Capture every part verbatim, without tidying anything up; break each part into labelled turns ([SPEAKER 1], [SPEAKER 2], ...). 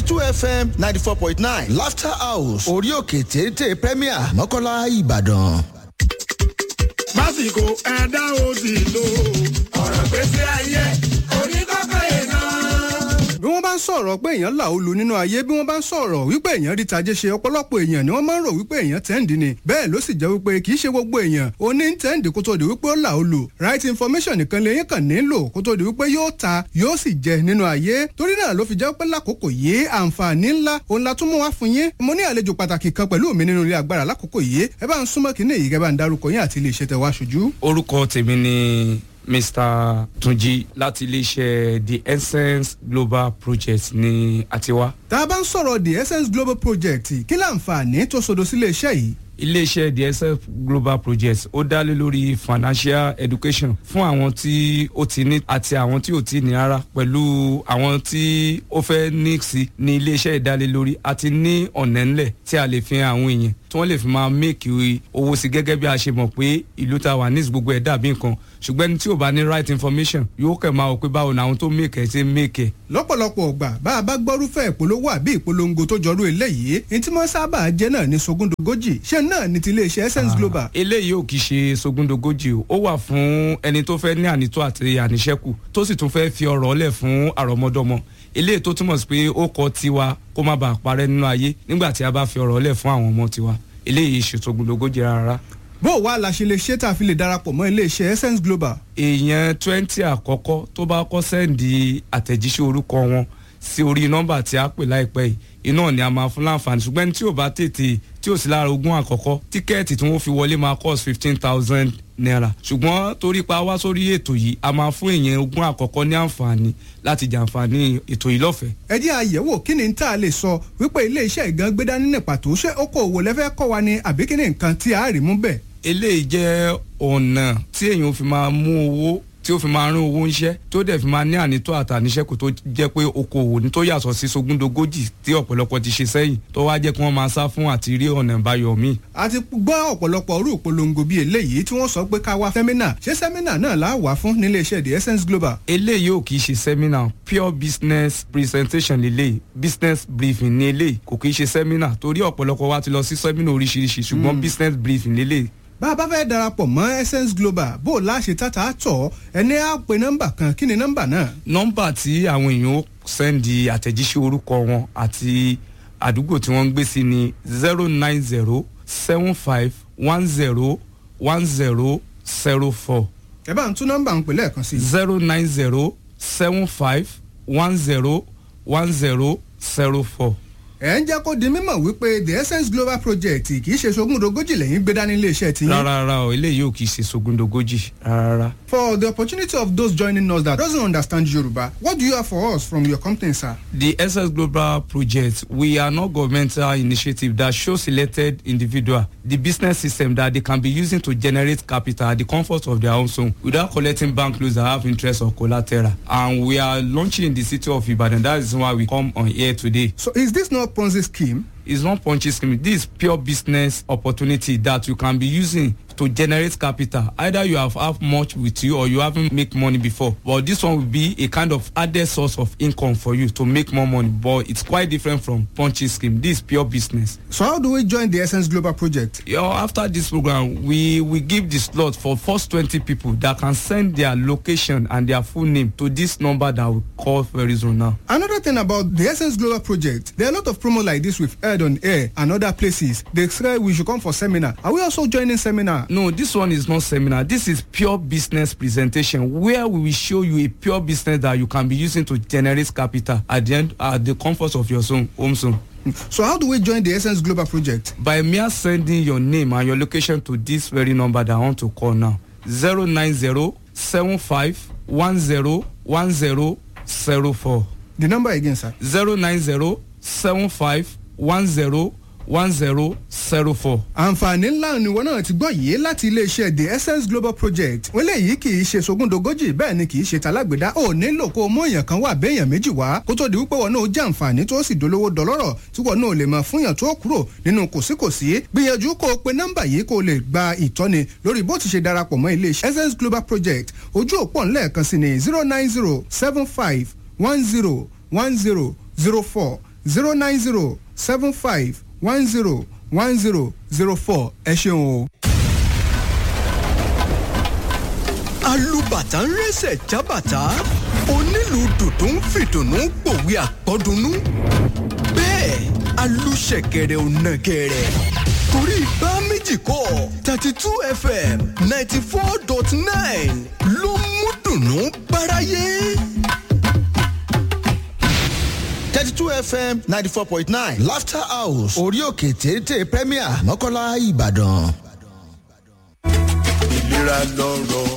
[SPEAKER 1] two F M ninety four point nine Laughter House orí òkè téńté Premier Mọ́kọ́lá Ìbàdàn.
[SPEAKER 2] Básìkò ẹ̀dá òsì lò ọ̀rọ̀ gbèsè ayé oníkọ́kọ́ yẹn náà.
[SPEAKER 3] bí wọ́n bá ń sọ̀rọ̀ pé èèyàn là ó lu nínú ayé bí wọ́n bá ń sọ̀rọ̀ wípé èèyàn rí tajé ṣe ọ̀pọ̀lọpọ̀ èèyàn ni wọ́n máa ń rò wípé èèyàn tẹ́ǹdì ni bẹ́ẹ̀ ló sì jẹ́ wípé kì í ṣe gbogbo èèyàn ó ní tẹ́ǹdì kó tó di wípé ó là ó lu right information nìkan lèyìn kàn nílò kó tó di wípé yóò ta yóò sì jẹ nínú ayé torí náà ló fi jẹ́ pé lákòókò yìí àǹfààní ńlá òun la tún mú wá fún yín mo ní àlejò pàtàkì kan pẹ̀lú mi nínú ilé agbára lákòókò yìí ẹ bá ń súnmọ́ kínní èyí kẹ́ bá ń darúkọ yín àti ilé iṣẹ́ tẹ wá ṣojú.
[SPEAKER 4] orúkọ tèmi ni Mister Tunji láti iléeṣẹ́ The Essence Global Project ní àtiwá.
[SPEAKER 3] tá a bá ń sọ̀rọ̀ The Essence Global Project kí láǹfààní tó sodo sí iléeṣẹ́ yìí.
[SPEAKER 4] iléeṣẹ́ The Essence Global Project ó dá lé lórí financial education fún àwọn tí ó ti ní àti àwọn tí ò ti ní rárá pẹ̀lú àwọn tí ó fẹ́ ní sí ní iléeṣẹ́ ìdálé lórí àti ní ọ̀nà ńlẹ̀ tí a lè fi hàn àwọn èèyàn tí wọ́n lè fi máa make owó sí gẹ́gẹ́ bí a ṣe mọ̀ pé ìlú ta wà ní gbogbo ẹ̀ dàbí nǹkan ṣùgbọ́n ẹni tí ò bá ní right information yóò kẹ̀ máa wò pé báwo ni àwọn tó make ẹ̀ ṣe make ẹ̀.
[SPEAKER 3] lọ́pọ̀lọpọ̀ ọgbà bá a bá gbọ́rúfẹ́ ìpolówó àbí ìpolongo tó jọrú eléyìí ní tí wọ́n sábà jẹ́ náà ní sogúndogójì ṣé náà ní ti iléeṣẹ́ Essence Global.
[SPEAKER 4] eléyìí ò kì í ṣe sogúndogójì o ó wà fún ẹni tó fẹ́ ní ànító àti àníṣẹ́kù tó sì tún fẹ́ fi ọ̀rọ̀ lẹ̀ fún àrọ́mọdọ́mọ eléyìí tó túmọ̀ sí pé ó kọ tiwa kó má bàa parẹ́ nínú ayé nígbà tí a bá fi ọ̀rọ̀ lẹ̀ fún àwọn ọmọ tiwa eléyìí ṣe sogúndogójì rárá.
[SPEAKER 3] bó o wá la ṣe lè ṣe tá a fi lè darapọ̀ mọ́ iléeṣẹ́ Essence Global.
[SPEAKER 4] èèyàn twenty àkọ́kọ́ tó bá kọ́ sẹ́ǹdì àtẹ̀jíṣẹ́ orúkọ wọn sí orí nọ́mbà tí a pè láìpẹ́ yìí iná ni a máa fún láǹfààní ṣùgbọ́n tí ò bá tètè tí ò sí lára ogún àkọ́kọ́ tíkẹ́ẹ̀tì tí wọ́n fi wọlé máa cost fifteen thousand naira ṣùgbọ́n torí pa wá sórí ètò yìí a máa fún èèyàn ogún àkọ́kọ́ ní àǹfààní láti jàǹfààní ètò yìí lọ́fẹ̀ẹ́. ẹ
[SPEAKER 3] jẹ́ àyẹ̀wò kí ni tá a lè sọ wípé ilé iṣẹ́ ìgan gbé dání ní pàtó ṣé okòwò lẹ́fẹ́ kọ́ wa ni àbí kí ni nǹkan tí a rí mú bẹ́ẹ̀.
[SPEAKER 4] eléyìí jẹ́ ọ̀nà tí èèyàn fi máa mú owó tí ó fi máa rán owó ńṣẹ́ tó dẹ̀ fi máa ní ànító àtàníṣẹ́kù tó jẹ́ pé okòwò ní tó yàtọ̀ sí sogúndogójì tí ọ̀pọ̀lọpọ̀ ti ṣe sẹ́yìn tó wá jẹ́ kí wọ́n máa sá fún àti rí ọ̀nà ìbáyọ̀ míì.
[SPEAKER 3] a ti gbọ́ ọ̀pọ̀lọpọ̀ orú ìpolongo bíi eléyìí tí wọ́n sọ pé ká wá sẹ́mínà ṣé sẹ́mínà náà la wà fún nílé iṣẹ́ The Essence Global.
[SPEAKER 4] eléyìí ò kì í ṣe sẹ́mínà pure business presentation lélẹ́yìí business briefing ní eléyìí kò kì í ṣe sẹ́mínà torí ọ̀pọ̀lọpọ̀ wa ti lọ sí sẹ́mínà oríṣiríṣi ṣùgbọ́n mm. business briefing lélẹ́yìí.
[SPEAKER 3] bá a bá fẹ́ darapọ̀ mọ́ Essence Global bó o láṣẹ tata tọ̀ ẹni á pe nọ́mbà kan kí ni nọ́mbà náà.
[SPEAKER 4] nọ́mbà tí àwọn èèyàn ó sẹ́ndì àtẹ̀jíṣẹ́ orúkọ wọn àti àdúgbò tí wọ́n ń gbé sí ni zero nine zero seven five one zero one zero zero four.
[SPEAKER 3] ẹ bá ń tún nọ́mbà ń pè lẹ́ẹ̀kan sí.
[SPEAKER 4] zero nine zero seven five one zero one zero zero four.
[SPEAKER 3] ẹ ń jẹ́ kó di mímọ̀ wípé The Essence Global Project kì í ṣe sogúndogójì lẹ́yìn gbé dání ilé iṣẹ́ tiyín.
[SPEAKER 4] rárá rárá o eléyìí ò kì í ṣe sogúndogójì rárá.
[SPEAKER 3] For the opportunity of those joining us that doesn't understand Yoruba, what do you have for us from your company, sir?
[SPEAKER 4] The Essence Global Project, we are not governmental initiative that shows selected individual the business system that they can be using to generate capital at the comfort of their own home without collecting bank loans that have interest or collateral. And we are launching in the city of Ibadan. That is why we come on here today.
[SPEAKER 3] So is this not Ponzi scheme?
[SPEAKER 4] It's not Ponzi scheme. This is pure business opportunity that you can be using to generate capital. Either you have have much with you or you haven't make money before. But this one will be a kind of added source of income for you to make more money. But it's quite different from Ponzi scheme. This is pure business.
[SPEAKER 3] So how do we join the Essence Global Project?
[SPEAKER 4] You know, after this program, we we give the slot for first twenty people that can send their location and their full name to this number that we call very soon now.
[SPEAKER 3] Another thing about the Essence Global Project, there are a lot of promo like this we've heard on air and other places. They say we should come for seminar. Are we also joining seminar?
[SPEAKER 4] No, this one is not seminar. This is pure business presentation where we will show you a pure business that you can be using to generate capital at the end at the comfort of your zone, home zone.
[SPEAKER 3] So how do we join the Essence Global Project?
[SPEAKER 4] By mere sending your name and your location to this very number that I want to call now. zero nine zero seven five one zero one zero zero four.
[SPEAKER 3] The number again, sir.
[SPEAKER 4] zero nine zero seven five one zero one zero zero four.
[SPEAKER 3] àǹfààní ńlá ni wọn náà ti gbọ́ yìí láti iléeṣẹ́ The Essence Global Project. wọ́n léyìí kì í ṣe sogúndogójì bẹ́ẹ̀ ni kì í ṣe talágbèdá. ò nílò kó o mú èèyàn kan wà béèyàn méjì wá kó tó di wípé wọn náà jẹ́ àǹfààní tó sì dolówó dọlọ́rọ̀ tí wọn náà lè máa fúnyàn tó kúrò nínú kòsíkòsí. gbìyànjú kó o pe nọ́mbà yìí kó o lè gba ìtọ́ni lórí bó ti ṣe darapọ̀ mọ́ iléeṣẹ́ Essence Global Project. ojú òpó ńlẹ̀ẹ̀kan sí ni zero nine zero seven five one zero one zero zero four zero nine zero seven five one zero one zero zero four ẹ ṣeun o.
[SPEAKER 5] alùbàtà ń rẹ́sẹ̀ jábàtà onílù dùdú ń fìdùnnú gbòwe àpọ́dúnú bẹ́ẹ̀ alùṣẹ̀kẹ̀rẹ̀ ò nàgẹ̀rẹ̀ torí bá méjì kọ́ thirty two fm ninety four dot nine ló mú dùnnú báráyé.
[SPEAKER 1] thirty two fm ninety four point nine laughter house orí òkè téńté premier mọ́kànlá ìbàdàn.
[SPEAKER 2] ìlera lọ́rọ̀.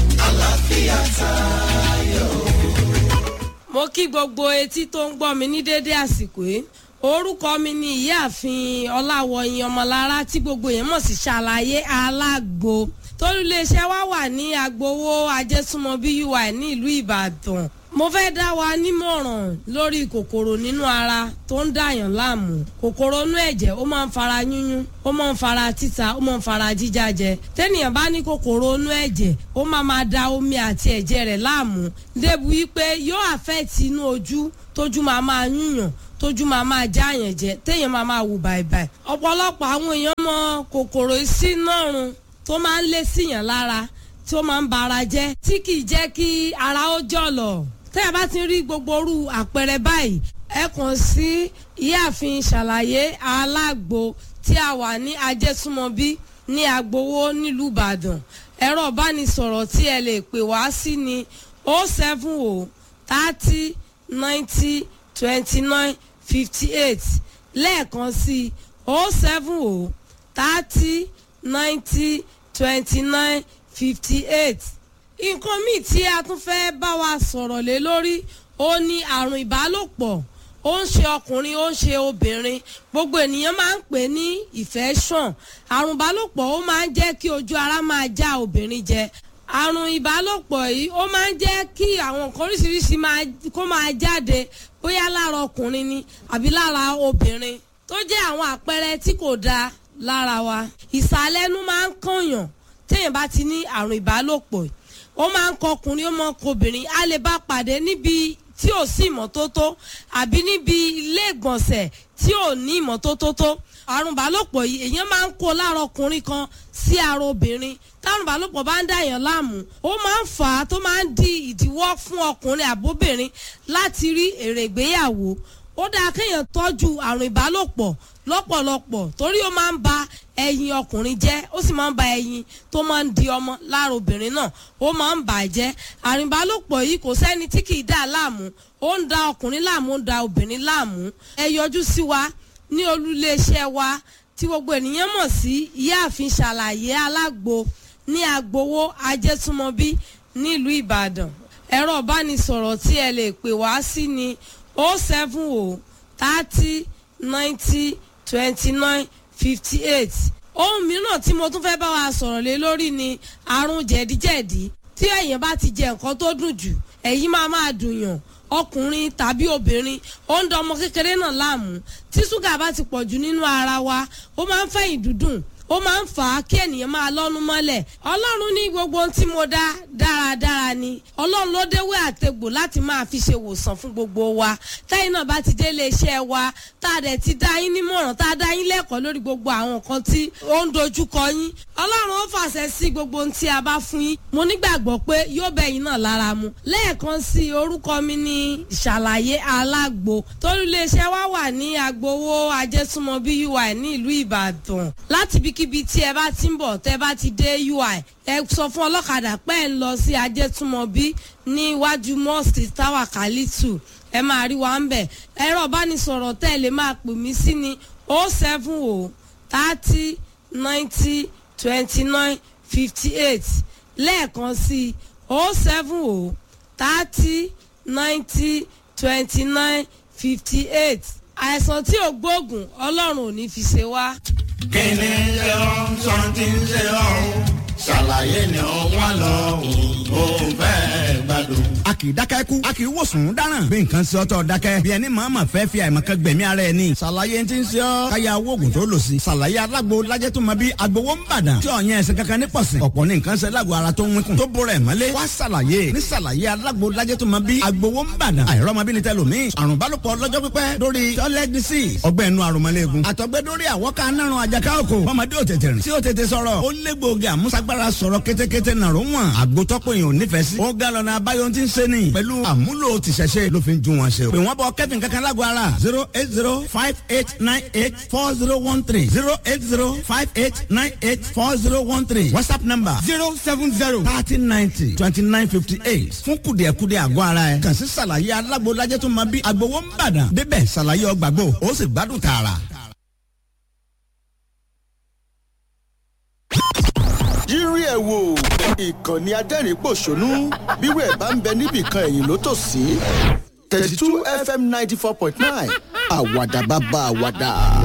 [SPEAKER 6] mo kí gbogbo etí tó ń gbọ́ mi ní dédé àsìkò yìí orúkọ mi ni ìyáàfin ọláwọyìn ọmọlára tí gbogbo yẹn mọ̀ sí ṣàlàyé alágbo tólúléeṣẹ́ wa wà ní agbowó ajésùmọ̀bí ui ní ìlú ìbàdàn. mo fẹ́ dá wa nímọ̀ràn lórí kòkòrò nínú ara tó ń dàyàn láàmú. kòkòrò inú ẹ̀jẹ̀ ó máa ń fara yúnyún ó máa ń fara títa ó máa ń fara jíjájẹ. tẹ́nìyàn bá ní kòkòrò inú ẹ̀jẹ̀ ó máa máa da omi àti ẹ̀jẹ̀ rẹ̀ láàmú débi wípé yóò àfẹ́ẹ̀tì inú ojú tójú máa máa yúnyàn tójú máa máa jáàyàn jẹ téèyàn máa máa wù bàìbàì. ọ̀pọ̀lọpọ̀ àwọn èèyàn mọ kòkòrò ìsínárun tó máa ń lé síyàn lára tí ó máa ń bara jẹ́ tí kì í jẹ́ kí ara ó jọ̀lọ̀. tẹ́yà bá ti rí gbogbo orú àpẹẹrẹ báyìí ẹ kàn sí ìyáàfin ṣàlàyé alágbo tí a wà ní ajésùmọ̀bí ní agbowó nílùú ìbàdàn. ẹ̀rọ ìbánisọ̀rọ̀ tí ẹ lè pè wá sí ni o seven o thirty ninety twenty nine fifty eight lẹ́ẹ̀kan sí o seven o thirty ninety twenty nine fifty eight. nǹkan míì tí a tún fẹ́ bá wa sọ̀rọ̀ lé lórí ó ní àrùn ìbálòpọ̀ ó ń ṣe ọkùnrin ó ń ṣe obìnrin gbogbo ènìyàn máa ń pè ní infection. àrùn ìbálòpọ̀ ó máa ń jẹ́ kí ojú ara máa já obìnrin jẹ. àrùn ìbálòpọ̀ yìí ó máa ń jẹ́ kí àwọn nǹkan oríṣiríṣi kó máa jáde bóyá lára ọkùnrin ni àbí lára obìnrin tó jẹ́ àwọn àpẹẹrẹ tí kò dáa lára wa. ìsàlẹ̀nu máa ń kànyàn téèyàn bá ti ní àrùn ìbálòpọ̀ yìí ó máa ń kọ ọkùnrin ó máa ń kọ obìnrin a lè bá pàdé níbi tí ò sí ìmọ́tótó àbí níbi ilé ìgbọ̀nsẹ̀ tí ò ní ìmọ́tótó tó. àrùn ìbálòpọ̀ yìí èèyàn máa ń kó lára ọkùnrin kan sí ara obìnrin. tárùn ìbálòpọ̀ bá ń dàyàn láàmú ó máa ń fà á tó máa ń di ìdíwọ́ fún ọkùnrin àbóbìnrin láti rí èrè ìgbéyàwó. ó dáa kéèyàn tọ́jú àrùn ìbálòpọ̀ lọ́pọ̀lọpọ̀ torí ó máa ń ba ẹyin ọkùnrin jẹ́ ó sì máa ń ba ẹyin tó máa ń di ọmọ lára obìnrin náà ó máa ń bà á jẹ́. àrùn ìbálòpọ̀ yìí kò sẹ́ni tí kì í dà láàmú ó ń da ọkùnrin láàmú ó ń da obìnrin láàmú. ẹ yọjú sí wa ní olúléeṣẹ́ wa tí gbogbo ènìyàn mọ̀ sí ìyáàfin ṣàlàyé alágbo ní agbowó ajésùmọ̀bí nílùú ìbàdàn. ẹ̀rọ ìbánisọ̀rọ̀ tí ẹ lè pè wá sí ni o seven o thirty ninety twenty nine fifty eight. ohun mìíràn tí mo tún fẹ́ bá wa sọ̀rọ̀ lé lórí ni àrùn jẹ̀díjẹ̀dí. tí èèyàn bá ti jẹ nǹkan tó dùn jù ẹ̀yìn máa máa dùnyàn ọkùnrin tàbí obìnrin ó ń da ọmọ kékeré náà láàmú. tí ṣúgà bá ti pọ̀ jù nínú ara wa ó máa ń fẹ̀yìn dúdùn ó máa ń fà á kí ènìyàn máa lọ́nu mọ́lẹ̀. ọlọ́run ní gbogbo ohun tí mo dá dáradára ni ọlọ́run ló déwé àtegbò láti máa fi ṣe wòsàn fún gbogbo wa. táyìn náà bá ti dé iléeṣẹ́ wa tá a dẹ̀ ti dá yín nímọ̀ràn tá a dá yín lẹ́kọ̀ọ́ lórí gbogbo àwọn nǹkan tí ó ń dojúkọ yín ọlọ́run ó fàṣẹ sí gbogbo ohun tí a bá fún yín. mo nígbàgbọ́ pé yóò bẹ́ yín náà lára mu. lẹ́ẹ̀kan sí orúkọ mi ní ìṣàlàyé alágbo tólú iléeṣẹ́ wa wà ní agbowó ajésùmọ̀bí ui ní ìlú ìbàdàn. láti bí kíbi tí ẹ bá ti ń bọ̀ tẹ́ bá ti dé ui ẹ sọ fún ọlọ́kadà pé ẹ ń lọ sí ajétúmọ̀bí ní iwájú mosque tower kalitu ẹ máa rí wa ń bẹ̀. ẹ̀rọ ìbánisọ̀rọ̀ tẹ́ ẹ lè máa pè mí sí ni o seven o thirty ninety twenty nine fifty eight lẹ́ẹ̀kan sí o seven o thirty ninety twenty nine fifty eight. àìsàn tí ò gbóògùn ọlọ́run ò ní fi ṣe wá.
[SPEAKER 2] kíni ń ṣe ọ́ sọ́ńtì ń ṣe ọ́ ṣàlàyé ni ó wà lọ́hùn-ún ó fẹ́ gbádùn.
[SPEAKER 7] a kì í dákẹ́ kú a kì í wòsàn dáràn bí nǹkan ṣe ọtọ̀ dákẹ́ bí ẹni màmá fẹ́ fi àìmọ̀kan gbẹ̀mí ara ẹ̀ ní. ṣàlàyé ti ń ṣe ọ́ káyà owó oògùn tó lò sí. ṣàlàyé alágbo lajẹ́ tó máa bí agbowó ń bàdàn tí ọ̀yẹ́ ẹ̀sìn kankan ní pọ̀sìn. ọ̀pọ̀ ní nǹkan ṣe lágbo ara tó ń wínkùn tó bóra ẹ̀ mọ́lé. wá ṣàlàyé ní ṣàlàyé alágbo lajẹ́ tó máa bí agbowó ń bàdàn. àìrọ́mọbìnrin lómi àrùn bálòpọ̀ lọ́jọ́ pípẹ́ lórí toilet disease ọgbẹ́ inú àrùnmọ́lẹ́gùn àtọ̀gbẹ́ lórí àwọ̀ká nárun àjàká òkò ọmọdé ò tètè rìn tí ò tètè sọ̀rọ̀ ó lé gbòógì àmúṣagbára sọ̀rọ̀ kétékété nàró wọn àgbótọ́pọ̀ èèyàn ò nífẹ̀ẹ́ sí. ó ga lọ́nà abáyọ tí ń ṣe ni pẹ̀lú àmúlò tìṣẹ̀ṣe ló fi ń ju wọn ṣe. pè wọ́n bọ kẹ́fìn kankan lágbo ara zero eight zero five eight nine eight four zero one three zero eight zero five eight nine eight four zero one three whatsapp number zero seven zero thirty ninety twenty nine fifty eight fún kùdìẹ̀kudìẹ̀ àgọ́ ara ẹ̀ kàn sí ṣàlàyé alágbo lájẹ́ tó máa bí agbowó ń bàdàn débẹ̀ ṣàlàyé ọgbàgbọ́ ó sì gbádùn tààrà.
[SPEAKER 1] yírí ẹ̀ wò ìkànnì adẹ́rìn-pọ̀ṣónú bírò ẹ̀ bá ń bẹ níbìkan ẹ̀yìn ló tò sí thirty two fm ninety four point nine àwàdà bàbá àwàdà.